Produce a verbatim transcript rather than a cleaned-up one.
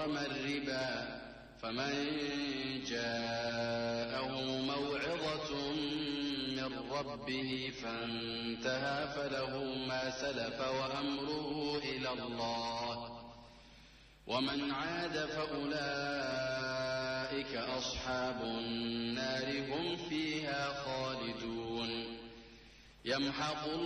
حرم الربا فمن جاءه موعظة من ربه فانتهى فله ما سلف وأمره إلى الله ومن عاد فأولئك أصحاب النار هم فيها خالدون. يمحق